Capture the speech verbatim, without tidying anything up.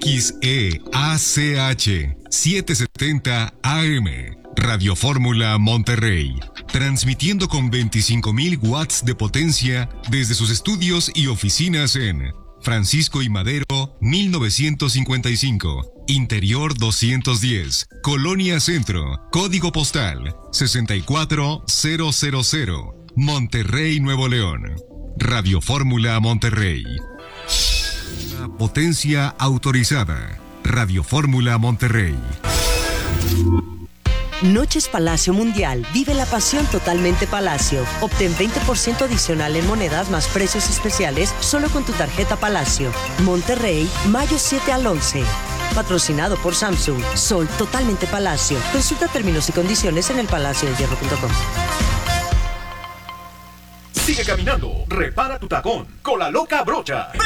X E A C H setecientos setenta A M. Radio Fórmula Monterrey. Transmitiendo con veinticinco mil watts de potencia desde sus estudios y oficinas en Francisco y Madero, mil novecientos cincuenta y cinco. Interior doscientos diez. Colonia Centro. Código postal sesenta y cuatro mil. Monterrey, Nuevo León. Radio Fórmula Monterrey. Una potencia autorizada. Radio Fórmula Monterrey. Noches Palacio Mundial. Vive la pasión totalmente Palacio. Obtén veinte por ciento adicional en monedas más precios especiales solo con tu tarjeta Palacio. Monterrey, mayo siete al once. Patrocinado por Samsung. Sol totalmente Palacio. Consulta términos y condiciones en el palacio de hierro punto com. Sigue caminando. Repara tu tacón con la loca brocha.